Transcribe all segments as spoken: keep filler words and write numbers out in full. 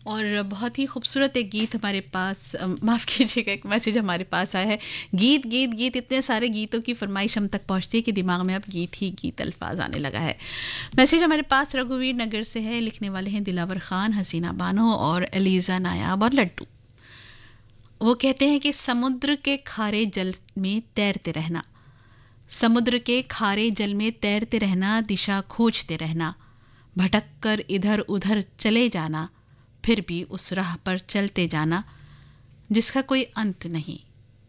और बहुत ही खूबसूरत एक गीत हमारे पास, माफ़ कीजिएगा, एक मैसेज हमारे पास आया है। गीत गीत गीत, इतने सारे गीतों की फरमाइश हम तक पहुंचती है कि दिमाग में अब गीत ही गीत अल्फाज आने लगा है। मैसेज हमारे पास रघुवीर नगर से है। लिखने वाले हैं दिलावर ख़ान, हसीना बानो और एलिज़ा नायाब और लड्डू। वो कहते हैं कि समुद्र के खारे जल में तैरते रहना, समुद्र के खारे जल में तैरते रहना, दिशा खोजते रहना, भटक कर इधर उधर चले जाना, फिर भी उस राह पर चलते जाना जिसका कोई अंत नहीं।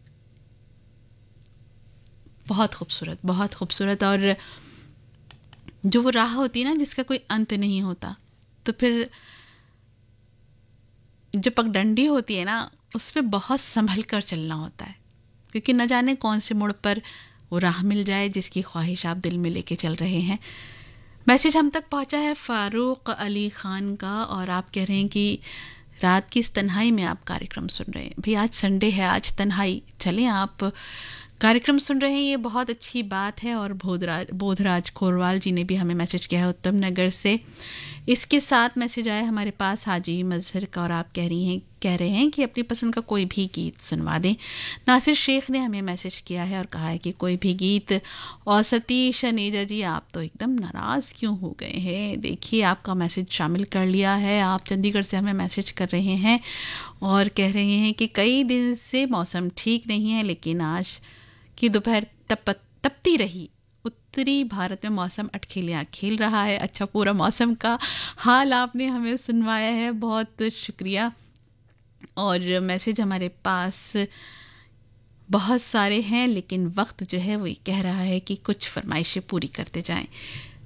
बहुत खूबसूरत, बहुत खूबसूरत। और जो वो राह होती है ना जिसका कोई अंत नहीं होता, तो फिर जो पगडंडी होती है ना, उस पर बहुत संभल कर चलना होता है, क्योंकि न जाने कौन से मोड़ पर वो राह मिल जाए जिसकी ख्वाहिश आप दिल में लेके चल रहे हैं। मैसेज हम तक पहुंचा है फ़ारूक अली ख़ान का, और आप कह रहे हैं कि रात की इस तन्हाई में आप कार्यक्रम सुन रहे हैं। भाई आज संडे है, आज तन्हाई, चलें आप कार्यक्रम सुन रहे हैं, ये बहुत अच्छी बात है। और बोधराज बोधराज खोरवाल जी ने भी हमें मैसेज किया है उत्तम नगर से। इसके साथ मैसेज आया हमारे पास हाजी मजहर का, और आप कह रही हैं कह रहे हैं कि अपनी पसंद का कोई भी गीत सुनवा दें। नासिर शेख ने हमें मैसेज किया है और कहा है कि कोई भी गीत। और सतीश अनेजा जी, आप तो एकदम नाराज़ क्यों हो गए हैं? देखिए, आपका मैसेज शामिल कर लिया है। आप चंडीगढ़ से हमें मैसेज कर रहे हैं और कह रहे हैं कि कई दिन से मौसम ठीक नहीं है, लेकिन आज की दोपहर तप तपती रही। उत्तरी भारत में मौसम अटखेलियाँ खेल रहा है। अच्छा, पूरा मौसम का हाल आपने हमें सुनवाया है, बहुत शुक्रिया। और मैसेज हमारे पास बहुत सारे हैं, लेकिन वक्त जो है वो कह रहा है कि कुछ फरमाइशें पूरी करते जाएं।